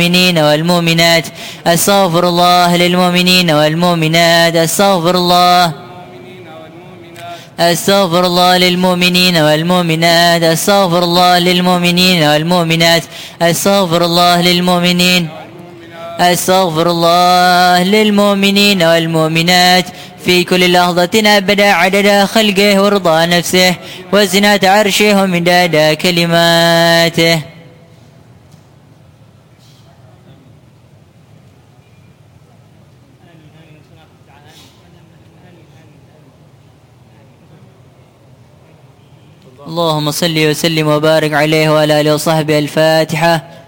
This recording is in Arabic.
للمؤمنين والمؤمنات. أستغفر الله للمؤمنين والمؤمنات. أستغفر الله. أستغفر الله للمؤمنين والمؤمنات. أستغفر الله للمؤمنين والمؤمنات. أستغفر الله للمؤمنين. أستغفر الله للمؤمنين والمؤمنات في كل لحظة أبدا عدد خلقه ورضا نفسه وزنة عرشه ومداد كلماته. اللهم صل وسلم وبارك عليه وعلى آله وصحبه. الفاتحة.